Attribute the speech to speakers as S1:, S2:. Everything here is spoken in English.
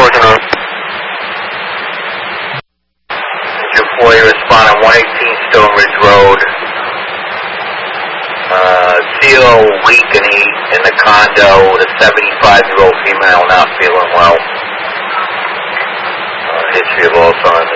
S1: Fortune.
S2: Your 4, you respond on 118 Stone Ridge Road. CO weak and heat in the condo with a 75-year-old female not feeling well. History of Alzheimer's.